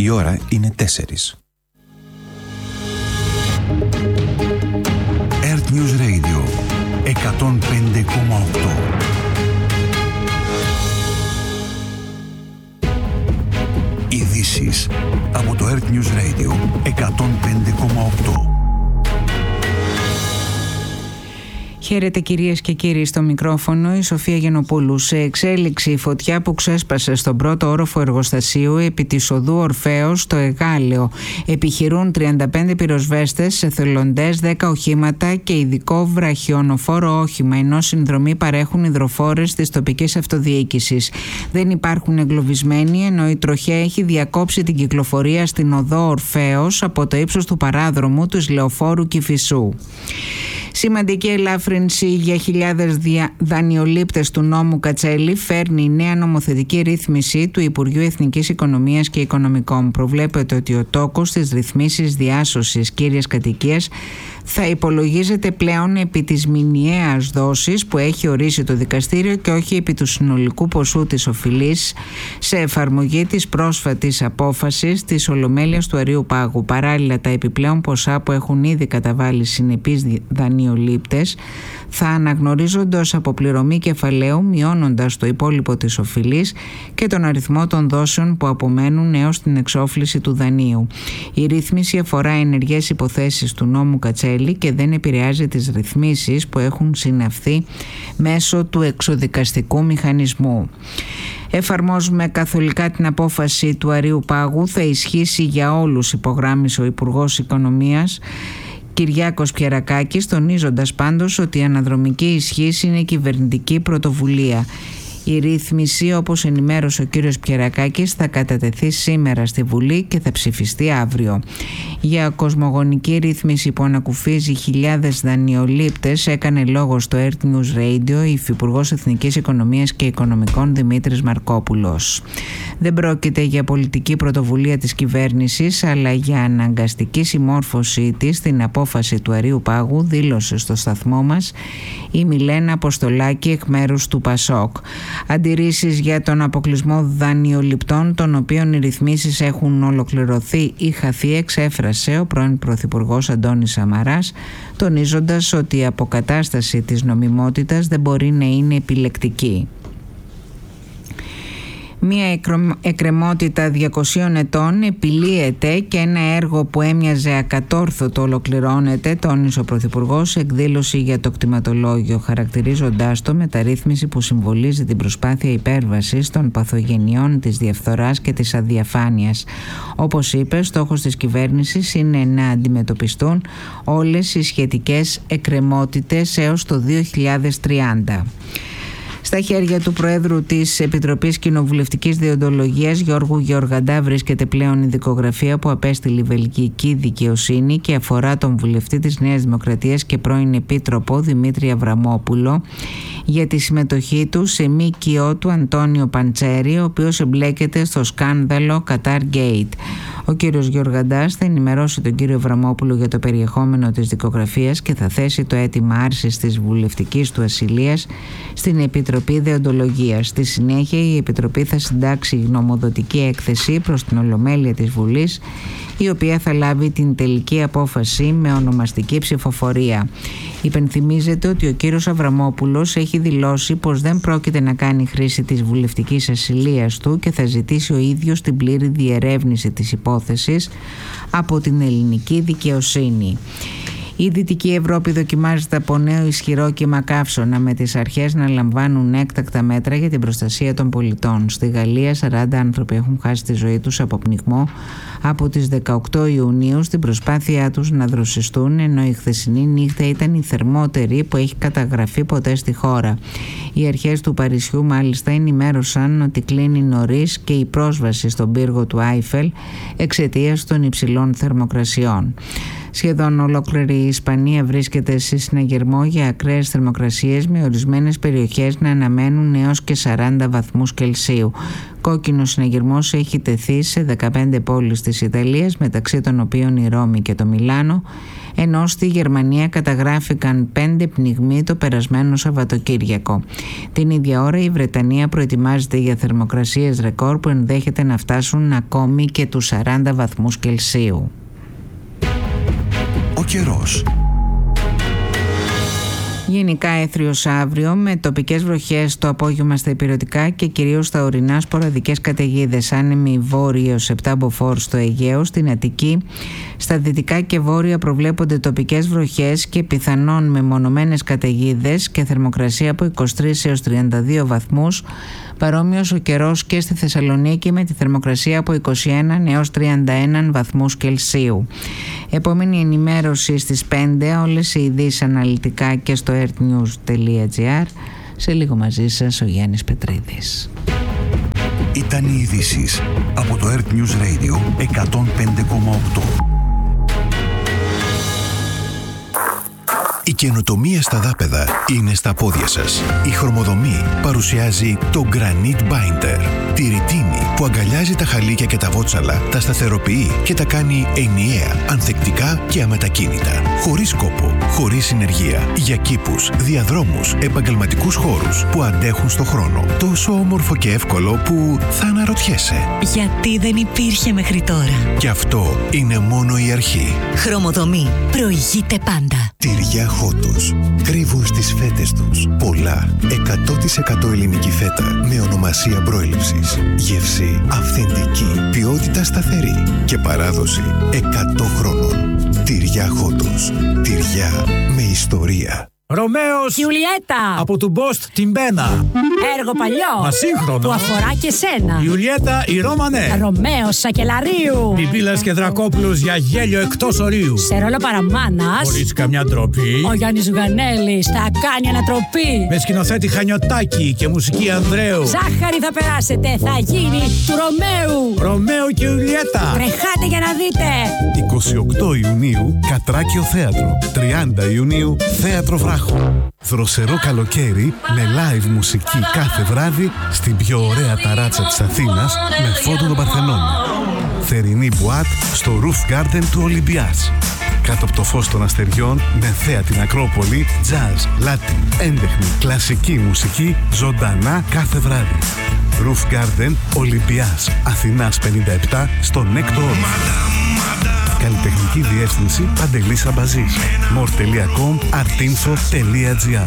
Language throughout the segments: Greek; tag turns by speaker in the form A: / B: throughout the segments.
A: Η ώρα είναι 4.
B: Earth News Radio 105,8. Ειδήσεις από το Earth News Radio 105,8.
C: Χαίρετε κυρίες και κύριοι, στο μικρόφωνο η Σοφία Γενοπούλου. Σε εξέλιξη η φωτιά που ξέσπασε στον πρώτο όροφο εργοστασίου επί της οδού Ορφέως στο Εγάλεο. Επιχειρούν 35 πυροσβέστες, εθελοντές, 10 οχήματα και ειδικό βραχιονοφόρο όχημα, ενώ συνδρομή παρέχουν υδροφόρες της τοπικής αυτοδιοίκησης. Δεν υπάρχουν εγκλωβισμένοι, ενώ η τροχέα έχει διακόψει την κυκλοφορία στην οδό Ορφέως από το ύψος του παράδρομου του Λεωφόρου Κηφισού. Σημαντική ελάφρυνση για χιλιάδες δανειολήπτες του νόμου Κατσέλη φέρνει η νέα νομοθετική ρύθμιση του Υπουργείου Εθνικής Οικονομίας και Οικονομικών. Προβλέπεται ότι ο τόκος στις ρυθμίσεις διάσωσης κύριας κατοικίας θα υπολογίζεται πλέον επί της μηνιαίας δόσης που έχει ορίσει το δικαστήριο και όχι επί του συνολικού ποσού της οφειλής, σε εφαρμογή της πρόσφατης απόφασης της Ολομέλειας του Αρείου Πάγου. Παράλληλα, τα επιπλέον ποσά που έχουν ήδη καταβάλει συνεπείς δανειολήπτες θα αναγνωρίζονται ως αποπληρωμή κεφαλαίου, μειώνοντας το υπόλοιπο της οφειλής και τον αριθμό των δόσεων που απομένουν έως την εξόφληση του δανείου. Η ρύθμιση αφορά ενεργές υποθέσεις του νόμου Κατσέλη και δεν επηρεάζει τις ρυθμίσεις που έχουν συναυθεί μέσω του εξοδικαστικού μηχανισμού. Εφαρμόζουμε καθολικά την απόφαση του Αρείου Πάγου, θα ισχύσει για όλους, υπογράμμισε ο Υπουργός Οικονομίας Κυριάκος Πιερακάκης, τονίζοντας πάντως ότι η αναδρομική ισχύς είναι κυβερνητική πρωτοβουλία. Η ρύθμιση, όπως ενημέρωσε ο κύριος Πιερακάκης, θα κατατεθεί σήμερα στη Βουλή και θα ψηφιστεί αύριο. Για κοσμογονική ρύθμιση που ανακουφίζει χιλιάδες δανειολήπτες έκανε λόγο στο Earth News Radio η Υφυπουργός Εθνικής Οικονομίας και Οικονομικών Δημήτρης Μαρκόπουλος. Δεν πρόκειται για πολιτική πρωτοβουλία της κυβέρνησης, αλλά για αναγκαστική συμμόρφωσή της στην απόφαση του Αρείου Πάγου, δήλωσε στο σταθμό μας η Μιλένα Αποστολάκη εκ μέρους του ΠΑΣΟΚ. Αντιρρήσεις για τον αποκλεισμό δανειοληπτών, των οποίων οι ρυθμίσεις έχουν ολοκληρωθεί ή χαθεί, εξέφρασε ο πρώην Πρωθυπουργός Αντώνης Σαμαράς, τονίζοντας ότι η αποκατάσταση της νομιμότητας δεν μπορεί να είναι επιλεκτική. Μία εκκρεμότητα 200 ετών επιλύεται και ένα έργο που έμοιαζε ακατόρθωτο ολοκληρώνεται, τόνισε ο Πρωθυπουργός σε εκδήλωση για το κτηματολόγιο, χαρακτηρίζοντάς το μεταρρύθμιση που συμβολίζει την προσπάθεια υπέρβασης των παθογενειών της διαφθοράς και της αδιαφάνειας. Όπως είπε, στόχος της κυβέρνησης είναι να αντιμετωπιστούν όλες οι σχετικές εκκρεμότητες έως το 2030. Στα χέρια του Προέδρου της Επιτροπής Κοινοβουλευτικής Δεοντολογίας Γιώργου Γεωργαντά βρίσκεται πλέον η δικογραφία που απέστειλε η Βελγική Δικαιοσύνη και αφορά τον βουλευτή της Νέας Δημοκρατίας και πρώην Επίτροπο Δημήτρη Αβραμόπουλο για τη συμμετοχή του σε ΜΚΟ του Αντώνιο Παντσέρη, ο οποίος εμπλέκεται στο σκάνδαλο Qatar Gate. Ο κύριος Γεωργαντάς θα ενημερώσει τον κύριο Αβραμόπουλο για το περιεχόμενο της δικογραφίας και θα θέσει το αίτημα άρσης της βουλευτικής του ασυλίας στην Επιτροπή Δεοντολογίας. Στη συνέχεια η Επιτροπή θα συντάξει γνωμοδοτική έκθεση προς την Ολομέλεια της Βουλής, η οποία θα λάβει την τελική απόφαση με ονομαστική ψηφοφορία. Υπενθυμίζεται ότι ο κύριος Αβραμόπουλος έχει δηλώσει πως δεν πρόκειται να κάνει χρήση της βουλευτικής ασυλίας του και θα ζητήσει ο ίδιος την πλήρη διερεύνηση της υπόθεσης από την ελληνική δικαιοσύνη. Η Δυτική Ευρώπη δοκιμάζεται από νέο ισχυρό κύμα καύσωνα, με τις αρχές να λαμβάνουν έκτακτα μέτρα για την προστασία των πολιτών. Στη Γαλλία 40 άνθρωποι έχουν χάσει τη ζωή τους από πνιγμό από τις 18 Ιουνίου στην προσπάθειά τους να δροσιστούν, ενώ η χθεσινή νύχτα ήταν η θερμότερη που έχει καταγραφεί ποτέ στη χώρα. Οι αρχές του Παρισιού μάλιστα ενημέρωσαν ότι κλείνει νωρίς και η πρόσβαση στον πύργο του Άιφελ εξαιτίας των υψηλών θερμοκρασιών. Σχεδόν ολόκληρη η Ισπανία βρίσκεται σε συναγερμό για ακραίες θερμοκρασίες, με ορισμένες περιοχές να αναμένουν έως και 40 βαθμούς Κελσίου. Κόκκινος συναγερμός έχει τεθεί σε 15 πόλεις της Ιταλίας, μεταξύ των οποίων η Ρώμη και το Μιλάνο, ενώ στη Γερμανία καταγράφηκαν 5 πνιγμοί το περασμένο Σαββατοκύριακο. Την ίδια ώρα η Βρετανία προετοιμάζεται για θερμοκρασίες ρεκόρ που ενδέχεται να φτάσουν ακόμη και τους 40 βαθμούς Κελσίου.
B: Ο καιρός.
C: Γενικά έθριος αύριο, με τοπικές βροχές το απόγευμα στα ηπειρωτικά και κυρίως στα ορεινά, σποραδικές καταιγίδες. Άνεμοι βόρειος 7 μποφόρ στο Αιγαίο. Στην Αττική, στα δυτικά και βόρεια προβλέπονται τοπικές βροχές και πιθανόν μεμονωμένες καταιγίδες και θερμοκρασία από 23 έως 32 βαθμούς. Παρόμοιος ο καιρός και στη Θεσσαλονίκη, με τη θερμοκρασία από 21 έως 31 βαθμούς Κελσίου. Επόμενη ενημέρωση στις 5, όλες οι ειδήσεις αναλυτικά και στο earthnews.gr. Σε λίγο μαζί σας ο Γιάννης Πετρίδης.
B: Ήταν οι ειδήσεις από το Earth News Radio 105,8.
A: Η καινοτομία στα δάπεδα είναι στα πόδια σας. Η Χρωμοδομή παρουσιάζει το Granite Binder. Τη ρητίνη που αγκαλιάζει τα χαλίκια και τα βότσαλα, τα σταθεροποιεί και τα κάνει ενιαία, ανθεκτικά και αμετακίνητα. Χωρίς κόπο, χωρίς συνεργεία. Για κήπους, διαδρόμους, επαγγελματικούς χώρους που αντέχουν στο χρόνο. Τόσο όμορφο και εύκολο που θα αναρωτιέσαι.
D: Γιατί δεν υπήρχε μέχρι τώρα.
A: Και αυτό είναι μόνο η αρχή.
D: Χρωμοδομή. Προηγείται πάντα.
A: Τυριά Χότος. Κρύβουν στις φέτες τους πολλά 100% ελληνική φέτα με ονομασία προέλευσης. Γεύση αυθεντική, ποιότητα σταθερή και παράδοση 100 χρόνων. Τυριά Χότος. Τυριά με ιστορία.
E: Ρωμαίος
D: Ιουλιέτα.
E: από του Μπόστ την Μπένα.
D: Έργο παλιό.
E: Μα σύγχρονο.
D: Που αφορά και σένα.
E: Ιουλιέτα η Ρώμανε.
D: Ρωμαίος Σακελαρίου.
E: Πιπίλας και Δρακόπουλος για γέλιο εκτός ορίου.
D: Σε ρόλο παραμάνας.
E: Χωρίς καμιά ντροπή.
D: Ο Γιάννης Ζουγανέλης θα κάνει ανατροπή.
E: Με σκηνοθέτη Χανιωτάκη και μουσική Ανδρέου.
D: Ζάχαρη θα περάσετε. Θα γίνει του Ρωμαίου.
E: Ρωμαίο και Ιουλιέτα.
D: Τρεχάτε για να δείτε.
F: 28 Ιουνίου Κατράκιο Θέατρο. 30 Ιουνίου Θέατρο Βράχο. Δροσερό καλοκαίρι με live μουσική κάθε βράδυ στην πιο ωραία ταράτσα της Αθήνας με φόντο τον Παρθενώνα. Θερινή μπουάτ στο Roof Garden του Ολυμπιάς. Κάτω από το φως των αστεριών, με θέα την Ακρόπολη, jazz, latin, έντεχνη, κλασική μουσική, ζωντανά κάθε βράδυ. Roof Garden Ολυμπιάς, Αθηνάς 57, στο Νέκτο Όρφου. Καλλιτεχνική διεύθυνση Παντελής Αμπαζής. more.com artinfo.gr.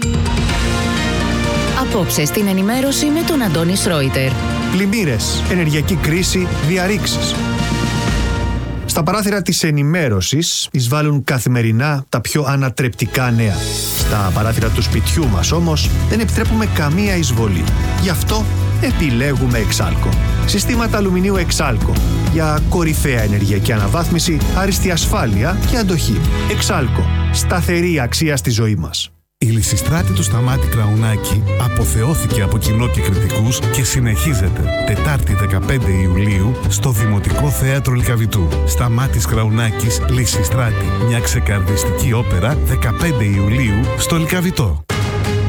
G: Απόψε στην ενημέρωση με τον Αντώνη Σρόιτερ.
H: Πλημμύρες, ενεργειακή κρίση, διαρρήξεις. Στα παράθυρα της ενημέρωσης εισβάλλουν καθημερινά τα πιο ανατρεπτικά νέα. Στα παράθυρα του σπιτιού μας όμως δεν επιτρέπουμε καμία εισβολή. Γι' αυτό επιλέγουμε Εξάλκο. Συστήματα αλουμινίου Εξάλκο. Για κορυφαία ενεργειακή αναβάθμιση, άριστη ασφάλεια και αντοχή. Εξάλκο. Σταθερή αξία στη ζωή μας.
F: Η Λυσιστράτη του Σταμάτη Κραουνάκη αποθεώθηκε από κοινό και κριτικούς και συνεχίζεται Τετάρτη 15 Ιουλίου στο Δημοτικό Θέατρο Λυκαβητού. Σταμάτης Κραουνάκης Λυσιστράτη. Μια ξεκαρδιστική όπερα 15 Ιουλίου στο Λυκαβητό.